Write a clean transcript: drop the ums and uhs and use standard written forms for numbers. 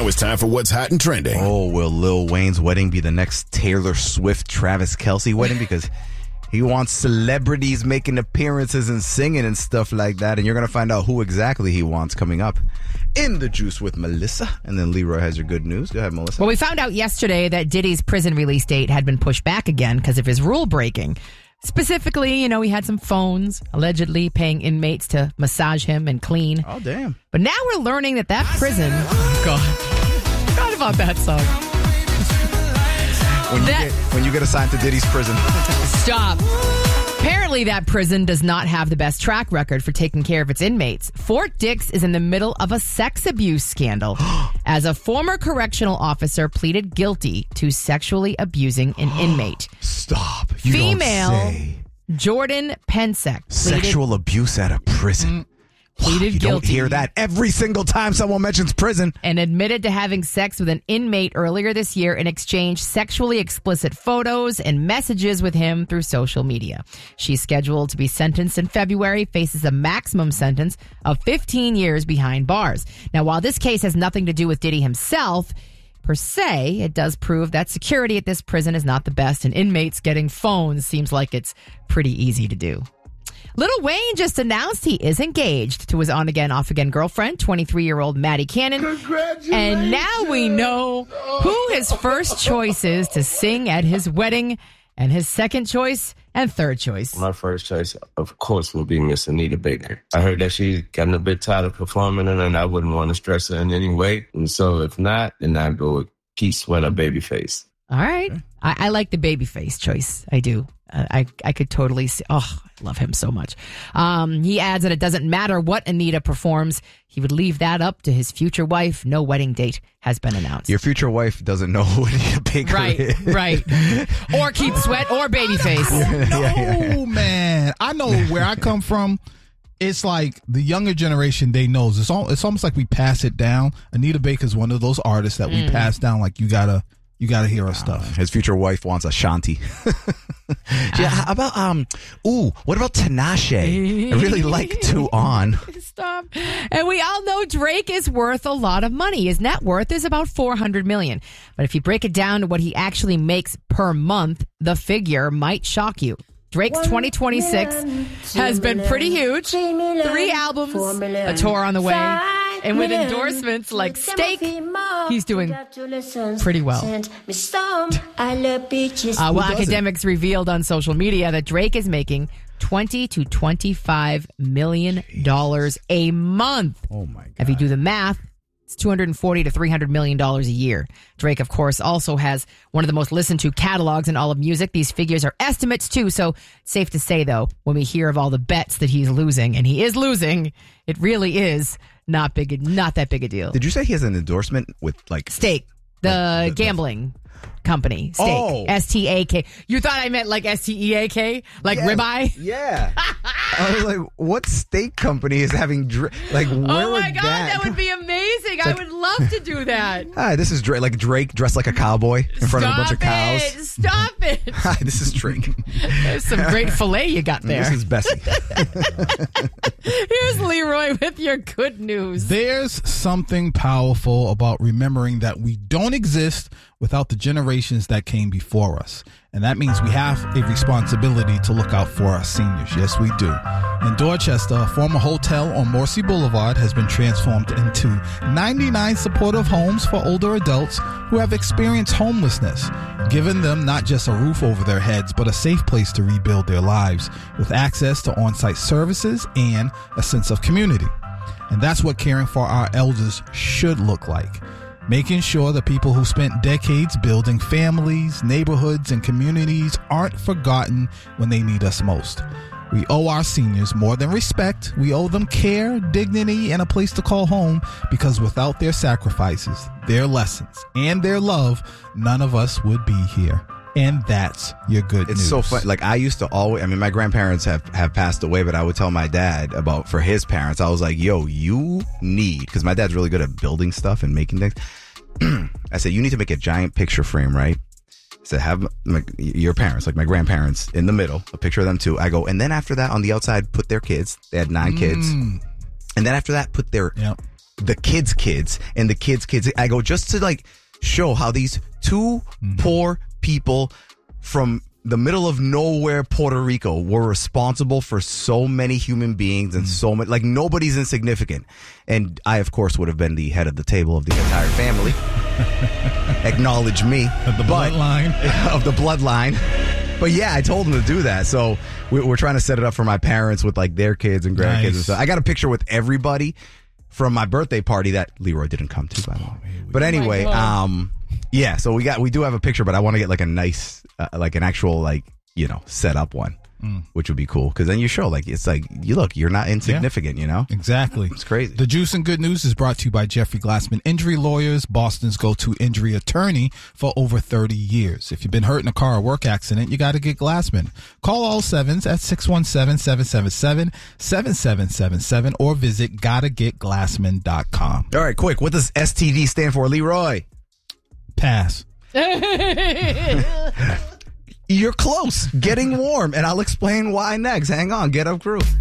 Now it's time for what's hot and trending. Oh, will Lil Wayne's wedding be the next Taylor Swift, Travis Kelce wedding? Because he wants celebrities making appearances and singing and stuff like that. And you're going to find out who exactly he wants coming up in The Juice with Melissa. And then Leroy has your good news. Go ahead, Melissa. Well, we found out yesterday that Diddy's prison release date had been pushed back again because of his rule breaking. Specifically, he had some phones allegedly paying inmates to massage him and clean. Oh, damn. But now we're learning that prison... God, forgot about that song. When you get assigned to Diddy's prison. Stop. Apparently, that prison does not have the best track record for taking care of its inmates. Fort Dix is in the middle of a sex abuse scandal as a former correctional officer pleaded guilty to sexually abusing an inmate. Stop. You Female don't say. Jordan Pensek. Sexual abuse at a prison. Pleaded you guilty. don't hear that every single time someone mentions prison. And admitted to having sex with an inmate earlier this year and exchanged sexually explicit photos and messages with him through social media. She's scheduled to be sentenced in February, faces a maximum sentence of 15 years behind bars. Now, while this case has nothing to do with Diddy himself, per se, it does prove that security at this prison is not the best, and inmates getting phones seems like it's pretty easy to do. Lil Wayne just announced he is engaged to his on-again, off-again girlfriend, 23-year-old Maddie Cannon. And now we know who his first choice is to sing at his wedding and his second choice and third choice. My first choice, of course, will be Miss Anita Baker. I heard that she's gotten a bit tired of performing, and I wouldn't want to stress her in any way. And so if not, then I'd go with Keith Sweat or Babyface. All right. I like the Babyface choice. I do. I could totally see. Oh, I love him so much. He adds that it doesn't matter what Anita performs. He would leave that up to his future wife. No wedding date has been announced. Your future wife doesn't know who Anita Baker is. Right. Or Keith Sweat or Babyface. No, man. I know where I come from. It's like the younger generation, they knows. It's almost like we pass it down. Anita Baker's one of those artists that we pass down like you gotta hear her stuff. His future wife wants Ashanti. Yeah, how about what about Tinashe? I really like To On. Stop. And we all know Drake is worth a lot of money. His net worth is about $400 million. But if you break it down to what he actually makes per month, the figure might shock you. Drake's 2026 has been pretty huge. 3 albums, a tour on the way, and with endorsements like Steak, he's doing pretty well. Academics revealed on social media that Drake is making $20 to $25 million a month. Oh my God. If you do the math, it's $240 to $300 million a year. Drake, of course, also has one of the most listened to catalogs in all of music. These figures are estimates, too. So safe to say, though, when we hear of all the bets that he's losing, and he is losing, it really is not that big a deal. Did you say he has an endorsement with like Stake, the gambling company. Stake. Oh. S-T-A-K. You thought I meant like S-T-E-A-K? Like ribeye? Yeah. I was like, what steak company is having where Oh my would God, that would be amazing. I would love to do that. Hi, this is Drake. Like Drake dressed like a cowboy in front of a bunch of cows. Stop it. Hi, this is Drake. There's some great filet you got there. This is Bessie. Here's Leroy with your good news. There's something powerful about remembering that we don't exist without the generations that came before us. And that means we have a responsibility to look out for our seniors. Yes, we do. In Dorchester, a former hotel on Morrissey Boulevard has been transformed into 99 supportive homes for older adults who have experienced homelessness, giving them not just a roof over their heads, but a safe place to rebuild their lives with access to on-site services and a sense of community. And that's what caring for our elders should look like. Making sure the people who spent decades building families, neighborhoods, and communities aren't forgotten when they need us most. We owe our seniors more than respect. We owe them care, dignity, and a place to call home, because without their sacrifices, their lessons, and their love, none of us would be here. And that's your good news. It's so fun. Like, I used to always, my grandparents have passed away, but I would tell my dad for his parents, I was like, yo, you need, because my dad's really good at building stuff and making things. I said, you need to make a giant picture frame, right? I said, have your parents, like my grandparents, in the middle, a picture of them too. I go, and then after that, on the outside, put their kids. They had 9 kids. And then after that, put their the kids and the kids. I go, just to like show how these two poor people from the middle of nowhere, Puerto Rico, were responsible for so many human beings and so much, like nobody's insignificant. And I, of course, would have been the head of the table of the entire family. Acknowledge me. Of the bloodline. Of the bloodline. But yeah, I told them to do that. So we're trying to set it up for my parents with like their kids and grandkids and stuff. I got a picture with everybody from my birthday party that Leroy didn't come to, by the way. But anyway, yeah, so we do have a picture, but I want to get like a nice, like an actual, like, you know, set up one, which would be cool. Because then you show, like, it's like, you're not insignificant, you know? Exactly. It's crazy. The Juice and Good News is brought to you by Jeffrey Glassman Injury Lawyers, Boston's go-to injury attorney for over 30 years. If you've been hurt in a car or work accident, you got to get Glassman. Call all sevens at 617-777-7777 or visit gottagetglassman.com. All right, quick. What does STD stand for, Leroy? Pass. You're close. Getting warm. And I'll explain why next. Hang on. Get Up Crew.